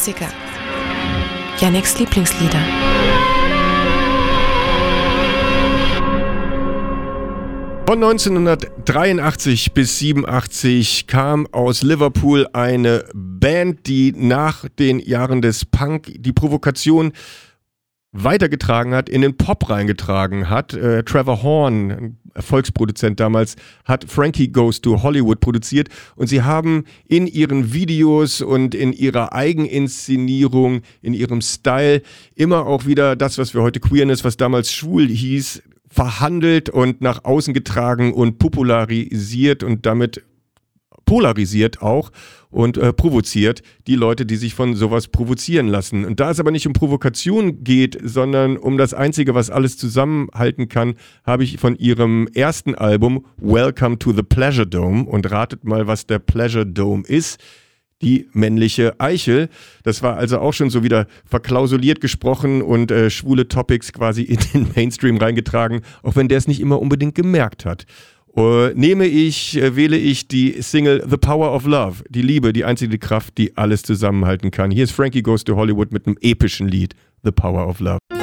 Klassiker. Yannicks Lieblingslieder. Von 1983 bis 87 kam aus Liverpool eine Band, die nach den Jahren des Punk die Provokation weitergetragen hat, in den Pop reingetragen hat. Trevor Horn, Erfolgsproduzent damals, hat Frankie Goes to Hollywood produziert und sie haben in ihren Videos und in ihrer Eigeninszenierung, in ihrem Style immer auch wieder das, was wir heute Queerness, was damals schwul hieß, verhandelt und nach außen getragen und popularisiert und damit polarisiert auch und provoziert die Leute, die sich von sowas provozieren lassen. Und da es aber nicht um Provokation geht, sondern um das Einzige, was alles zusammenhalten kann, habe ich von ihrem ersten Album Welcome to the Pleasure Dome, und ratet mal, was der Pleasure Dome ist. Die männliche Eichel. Das war also auch schon so wieder verklausuliert gesprochen und schwule Topics quasi in den Mainstream reingetragen, auch wenn der es nicht immer unbedingt gemerkt hat. Wähle ich die Single The Power of Love, die Liebe, die einzige Kraft, die alles zusammenhalten kann. Hier ist Frankie Goes to Hollywood mit einem epischen Lied, The Power of Love.